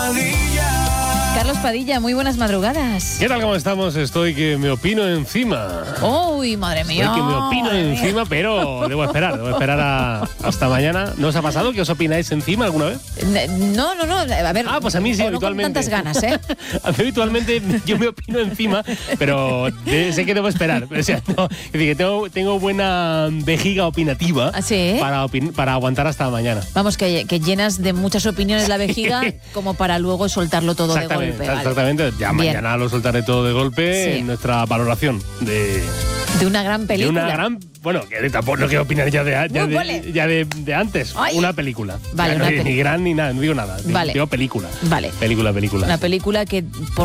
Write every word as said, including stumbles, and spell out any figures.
Padilla. Carlos Padilla, muy buenas madrugadas. ¿Qué tal? ¿Cómo estamos? Estoy que me opino encima. Uy, madre mía. Estoy que me opino encima, pero debo esperar, debo esperar a, hasta mañana. ¿No os ha pasado que os opináis encima alguna vez? No, no, no. A ver. Ah, pues a mí sí, no habitualmente. Con tantas ganas, ¿eh? A mí habitualmente yo me opino encima, pero de, sé que debo esperar. O sea, no, es decir, que tengo, tengo buena vejiga opinativa ¿Ah, sí? para, opin, para aguantar hasta mañana. Vamos, que, que llenas de muchas opiniones la vejiga como para luego soltarlo todo de golpe. ¿Vale? Exactamente. Ya Bien. mañana lo soltaré todo de golpe Sí. en nuestra valoración de... De una gran película. De una gran... Bueno, que tampoco no quiero opinar ya de, ya Uy, de, vale. ya de, de antes. Ay. Una película. Vale, Ya, una no, película. Ni gran ni nada, no digo nada. Vale. Digo película. Vale. Película, película. Una película que... Por